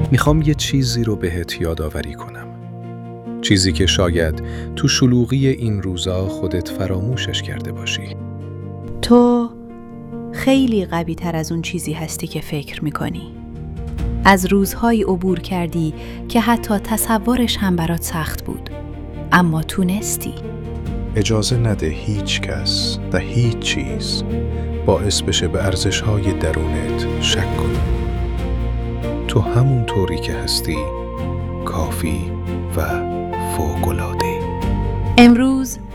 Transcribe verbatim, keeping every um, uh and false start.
میخوام یه چیزی رو بهت یادآوری کنم. چیزی که شاید تو شلوغی این روزا خودت فراموشش کرده باشی. تو خیلی قوی تر از اون چیزی هستی که فکر میکنی. از روزهایی عبور کردی که حتی تصورش هم برات سخت بود، اما تونستی. اجازه نده هیچ کس و هیچ چیز باعث بشه به ارزش‌های درونت شک کنی. تو همون طوری که هستی کافی و فوق‌العاده. امروز